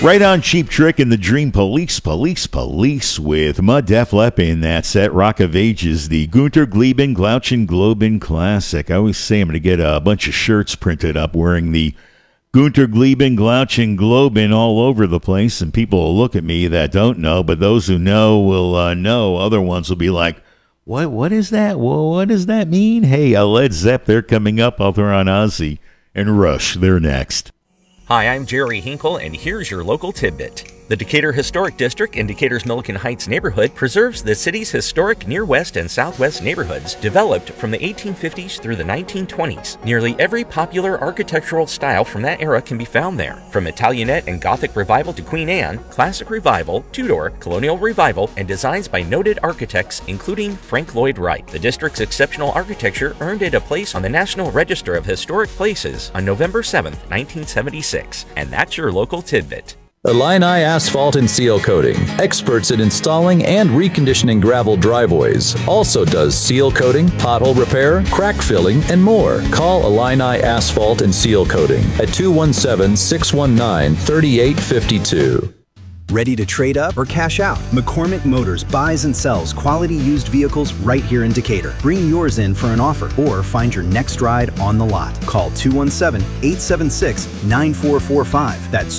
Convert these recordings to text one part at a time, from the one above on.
Right on, Cheap Trick and the Dream Police with Mud Def Leppard in that set. Rock of Ages, the Gunter Gleben Glauchen Globen Classic. I always say I'm going to get a bunch of shirts printed up wearing the Gunter Gleben Glauchen Globen all over the place, and people will look at me that don't know, but those who know will know. Other ones will be like, What is that? Well, what does that mean? Hey, Led Zepp, they're coming up. I'll throw on Ozzy and Rush. They're next. Hi, I'm Jerry Hinkle, and here's your local tidbit. The Decatur Historic District in Decatur's Milliken Heights neighborhood preserves the city's historic near west and southwest neighborhoods developed from the 1850s through the 1920s. Nearly every popular architectural style from that era can be found there. From Italianate and Gothic Revival to Queen Anne, Classic Revival, Tudor, Colonial Revival, and designs by noted architects including Frank Lloyd Wright. The district's exceptional architecture earned it a place on the National Register of Historic Places on November 7, 1976. And that's your local tidbit. Illini Asphalt and Seal Coating, experts in installing and reconditioning gravel driveways. Also does seal coating, pothole repair, crack filling, and more. Call Illini Asphalt and Seal Coating at 217-619-3852. Ready to trade up or cash out? McCormick Motors buys and sells quality used vehicles right here in Decatur. Bring yours in for an offer or find your next ride on the lot. Call 217-876-9445. That's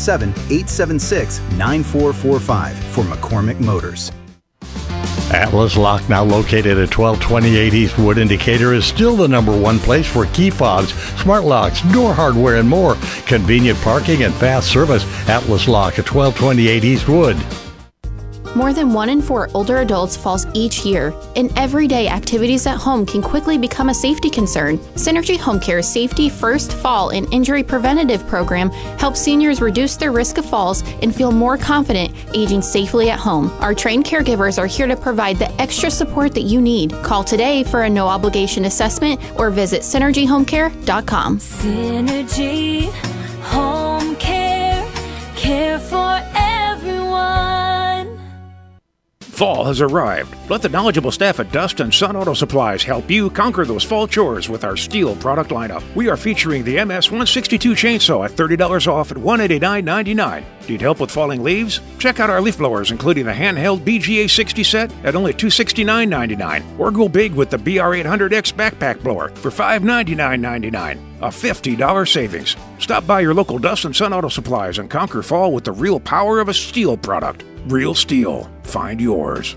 217-876-9445 for McCormick Motors. Atlas Lock, now located at 1228 Eastwood in Decatur, is still the number one place for key fobs, smart locks, door hardware, and more. Convenient parking and fast service. Atlas Lock at 1228 Eastwood. More than 1 in 4 older adults falls each year, and everyday activities at home can quickly become a safety concern. Synergy Home Care's Safety First Fall and Injury Preventative Program helps seniors reduce their risk of falls and feel more confident aging safely at home. Our trained caregivers are here to provide the extra support that you need. Call today for a no-obligation assessment or visit synergyhomecare.com. Synergy Home Care, care for everyone. Fall has arrived. Let the knowledgeable staff at Dust and Sun Auto Supplies help you conquer those fall chores with our steel product lineup. We are featuring the MS-162 chainsaw at $30 off at $189.99. Need help with falling leaves? Check out our leaf blowers, including the handheld BGA 60 set at only $269.99. Or go big with the BR800X backpack blower for $599.99. A $50 savings. Stop by your local Dust and Sun Auto Supplies and conquer fall with the real power of a steel product. Real Steel. Find yours.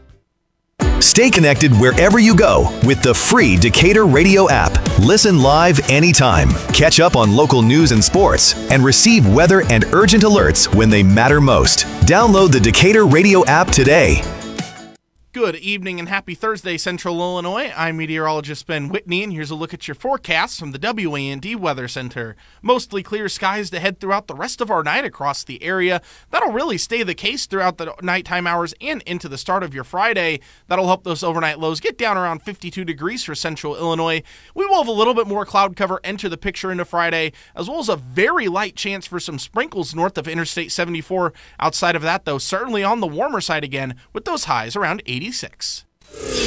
Stay connected wherever you go with the free Decatur Radio app. Listen live anytime. Catch up on local news and sports and receive weather and urgent alerts when they matter most. Download the Decatur Radio app today. Good evening and happy Thursday, Central Illinois. I'm meteorologist Ben Whitney, and here's a look at your forecast from the WAND Weather Center. Mostly clear skies to head throughout the rest of our night across the area. That'll really stay the case throughout the nighttime hours and into the start of your Friday. That'll help those overnight lows get down around 52 degrees for Central Illinois. We will have a little bit more cloud cover enter the picture into Friday, as well as a very light chance for some sprinkles north of Interstate 74. Outside of that, though, certainly on the warmer side again, with those highs around 86.